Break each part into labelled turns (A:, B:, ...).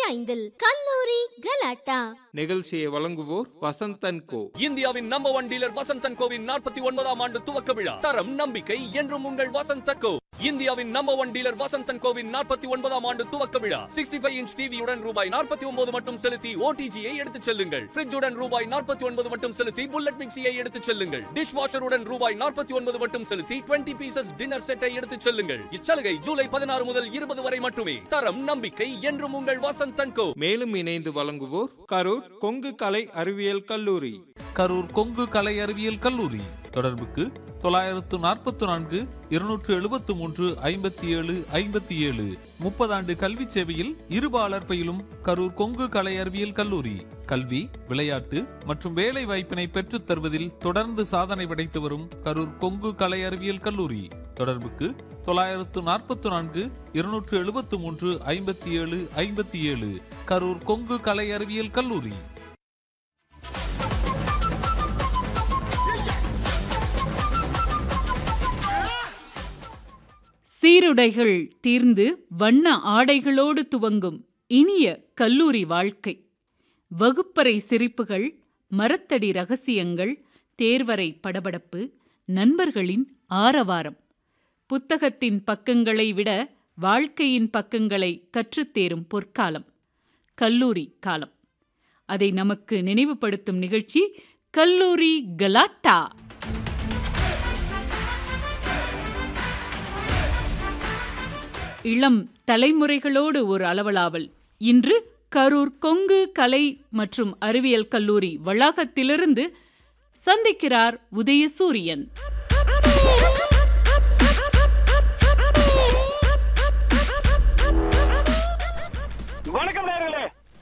A: 5 கல்லூரி கலாட்டா.
B: நிகழ்ச்சியை வழங்குவோர் வசந்தன் கோ.
C: இந்தியாவின் நம்பர் 1 டீலர் வசந்தன் கோவின் 49ஆம் ஆண்டு துவக்க விழா. தரம் நம்பிக்கை என்றும் உங்கள் வசந்தன் கோ. இந்தியாவின் நம்பர் 1 டீலர் வசந்தன் கோவின் 49ஆம் ஆண்டு துவக்க விழா. 65 இன்ச் டிவியுடன் ரூபாய் 49 மட்டும் செலுத்தி ஓடிஜியை எடுத்துச் செல்லுங்கள். ஃப்ரிட்ஜுடன் ரூபாய் 49 மட்டும் செலுத்தி புல்லட் மிக்சியை எடுத்துச் செல்லுங்கள். டிஷ் வாஷருடன் ரூபாய் 49 மட்டும் செலுத்தி 20 பீசஸ் டின்னர் செட்டை எடுத்துச் செல்லுங்கள். இச்சலுகை ஜூலை 16 முதல் 20 வரை மட்டுமே. தரம் நம்பிக்கை என்றும் உங்கள் வசந்தன் கோ.
B: மேலும் இணைந்து வழங்குவோர் கரூர் கொங்கு கலை அறிவியல் கல்லூரி.
D: கரூர் கொங்கு கலை அறிவியல் கல்லூரி. தொடர்புக்கு 944 273 57 57. 30 ஆண்டு கல்வி சேவையில் இருபாலர் பயிலும் கரூர் கொங்கு கலை அறிவியல் கல்லூரி. கல்வி, விளையாட்டு மற்றும் வேலை வாய்ப்பினை பெற்றுத் தருவதில் தொடர்ந்து சாதனை படைத்து வரும் கரூர் கொங்கு கலை அறிவியல் கல்லூரி. தொடர்புக்கு 944 273 57 57. கரூர் கொங்கு கலை அறிவியல் கல்லூரி.
E: சீருடைகள் தீர்ந்து வண்ண ஆடைகளோடு துவங்கும் இனிய கல்லூரி வாழ்க்கை. வகுப்பறை சிரிப்புகள், மரத்தடி ரகசியங்கள், தேர்வரை படபடப்பு, நண்பர்களின் ஆரவாரம். புத்தகத்தின் பக்கங்களை விட வாழ்க்கையின் பக்கங்களை கற்றுத்தேரும் பொற்காலம் கல்லூரி காலம். அதை நமக்கு நினைவுபடுத்தும் நிகழ்ச்சி கல்லூரி கலாட்டா. இளம் தலைமுறைகளோடு ஒரு அளவலாவல். இன்று கரூர் கொங்கு கலை மற்றும் அறிவியல் கல்லூரி வளாகத்திலிருந்து சந்திக்கிறார் உதயசூரியன்.
F: வணக்கம் நேயர்களே.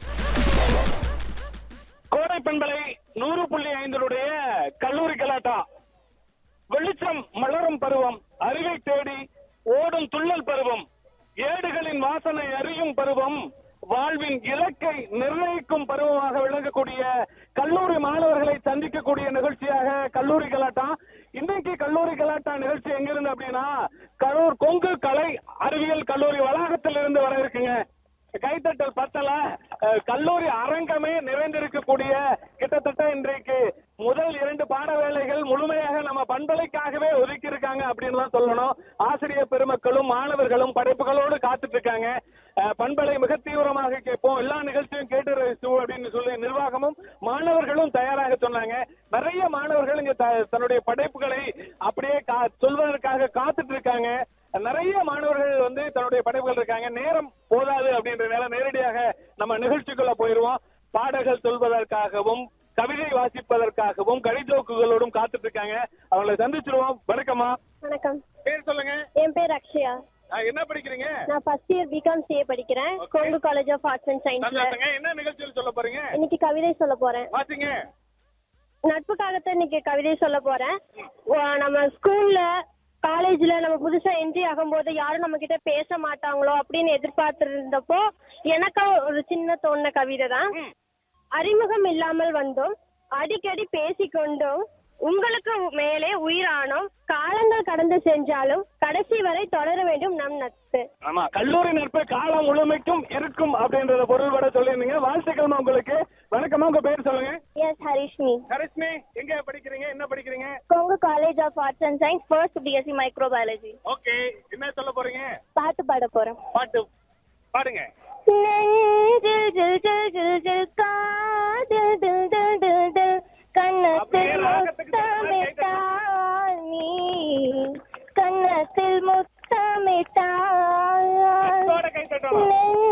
F: கோடை பண்பலை 100.5 கல்லூரி கலாட்டா. வெளிச்சம் மலரும் பருவம், அறிவை தேடி ஓடும் துள்ளல் பருவம், ஏடுகளின் வாசனை அறியும் பருவம், வாழ்வின் இலக்கை நிர்ணயிக்கும் பருவமாக விளங்கக்கூடிய கல்லூரி மாணவர்களை சந்திக்கக்கூடிய நிகழ்ச்சியாக கல்லூரி கலாட்டா. இன்னைக்கு கல்லூரி கலாட்டா நிகழ்ச்சி எங்கிருந்து அப்படின்னா கரூர் கொங்கு கலை அறிவியல் கல்லூரி வளாகத்தில் இருந்து வர இருக்குங்க. கைத்தட்டல் பத்தல, கல்லூரி அரங்கமே நிறைந்திருக்கக்கூடிய கிட்டத்தட்ட இன்றைக்கு முதல் 2 பாட வேளைகள் முழுமையாக நம்ம பண்பலைக்காகவே ஒதுக்கி இருக்காங்க அப்படின்னு தான் சொல்லணும். ஆசிரியர் பெருமக்களும் மாணவர்களும் படைப்புகளோடு காத்துட்டு இருக்காங்க. பண்பலை மிக தீவிரமாக கேட்போம், எல்லா நிகழ்ச்சியும் கேட்டு ரசிப்போம் அப்படின்னு சொல்லி நிர்வாகமும் மாணவர்களும் தயாராக சொன்னாங்க. நிறைய மாணவர்கள் இங்க தன்னுடைய படைப்புகளை அப்படியே சொல்வதற்காக காத்துட்டு இருக்காங்க. நிறைய மாணவர்கள் தன்னுடைய படைப்புகள் இருக்காங்க. நேரம் போதாது அப்படின்றதுனால நேரடியாக நம்ம நிகழ்ச்சிக்குள்ள போயிருவோம். பாடல்கள் சொல்வதற்காகவும் கவிதை வாசிப்பதற்காகவும் கடிதோக்குகளோடும் காத்துட்டு இருக்காங்க. அவங்களை சந்திச்சிருவோம். வணக்கம்மா.
G: வணக்கம்.
F: பேர் சொல்லுங்க.
G: என் பேர் அக்ஷயா.
F: என்ன படிக்கிறீங்க?
G: நான் ஃபர்ஸ்ட் இயர் பிகாம் சிஏ படிக்கிறேன், Kongu college of arts and சயின்ஸ்ல.
F: என்ன நிகழ்ச்சியில் சொல்ல போறீங்க?
G: இன்னைக்கு கவிதை சொல்ல போறேன்.
F: வாசிங்க.
G: நட்புக்காகத்தான் இன்னைக்கு கவிதை சொல்ல போறேன். நம்ம ஸ்கூல்ல காலேஜ்ல நம்ம புதுசா என்ட்ரி ஆகும்போது யாரும் நம்ம கிட்ட பேச மாட்டாங்களோ அப்படின்னு எதிர்பார்த்து இருந்தப்போ எனக்கு ஒரு சின்ன தோணுன கவிதை தான். அறிமுகம் இல்லாமல் வந்தோம், அடிக்கடி பேசிக்கொண்டோம், உங்களுக்கு மேலே உயிரானோம், காலங்கள் கடந்து சென்றாலும் கடைசி வரை தொடர வேண்டும் நம் நட்பு.
F: ஆமா, கல்லூரி நட்பு காலம் முழுமைக்கும் இருக்கும் அப்படின்றத பொருள்பட சொல்லிருந்தீங்க. வாழ்த்துக்கள் உங்களுக்கு. வணக்கமா, உங்க பேர் சொல்லுங்க.
G: எஸ், ஹரிஷ்மி.
F: ஹரிஷ்மி, எங்க படிக்கிறீங்க? என்ன படிக்கிறீங்க?
G: Kongu college of arts and science, first BSc microbiology.
F: Okay, என்ன சொல்ல போறீங்க?
G: பாட்டு பாட போறேன்.
F: பாட்டு பாடுங்க.